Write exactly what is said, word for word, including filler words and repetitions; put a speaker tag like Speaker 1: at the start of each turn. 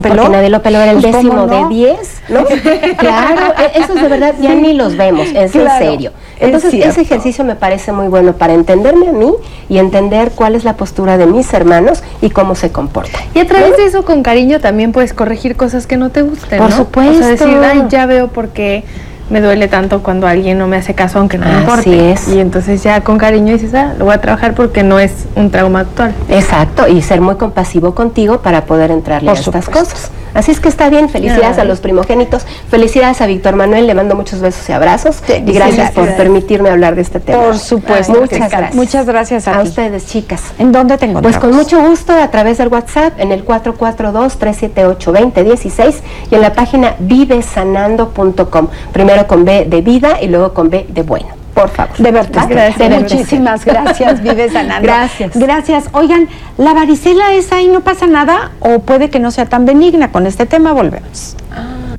Speaker 1: Porque nadie lo peló, era el
Speaker 2: pues
Speaker 1: décimo
Speaker 2: no?
Speaker 1: de diez, ¿no? Claro, esos de verdad ya ni los vemos, es claro, en serio. Entonces es ese ejercicio me parece muy bueno para entenderme a mí y entender cuál es la postura de mis hermanos y cómo se comportan.
Speaker 3: Y a través ¿no? de eso, con cariño, también puedes corregir cosas que no te gusten,
Speaker 1: Por
Speaker 3: ¿no?
Speaker 1: supuesto.
Speaker 3: O sea, decir, ay, ya veo por qué me duele tanto cuando alguien no me hace caso, aunque no me importe.
Speaker 1: Así es.
Speaker 3: Y entonces ya con cariño dices, ah, lo voy a trabajar porque no es un trauma actual.
Speaker 1: Exacto, y ser muy compasivo contigo para poder entrarle por a estas supuesto. Cosas. Así es que está bien, felicidades Ay. A los primogénitos, felicidades a Víctor Manuel, le mando muchos besos y abrazos, sí, y gracias sí, por sí. permitirme hablar de este tema.
Speaker 2: Por supuesto.
Speaker 1: Ay, muchas gracias.
Speaker 2: Muchas gracias a,
Speaker 1: a
Speaker 2: ti.
Speaker 1: ustedes, chicas.
Speaker 2: ¿En dónde te encontramos?
Speaker 1: Pues con mucho gusto a través del WhatsApp en el cuatro cuatro dos, tres siete ocho, dos cero uno seis y en la página vive sanando punto com, primero con B de vida y luego con B de bueno. Por favor.
Speaker 2: De verdad,
Speaker 1: gracias.
Speaker 2: De muchísimas gracias, Vive Sanando.
Speaker 1: Gracias.
Speaker 2: Gracias. Oigan, ¿la varicela esa y no pasa nada o puede que no sea tan benigna? Con este tema volvemos. Ah.